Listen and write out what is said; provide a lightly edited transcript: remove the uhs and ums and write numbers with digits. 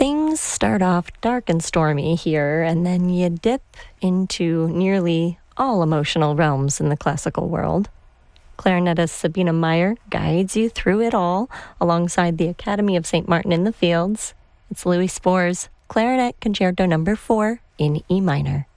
Things start off dark and stormy here, and then you dip into nearly all emotional realms in the classical world. Clarinetist Sabina Meyer guides you through it all alongside the Academy of St. Martin in the Fields. It's Louis Spohr's Clarinet Concerto No. 4 in E minor.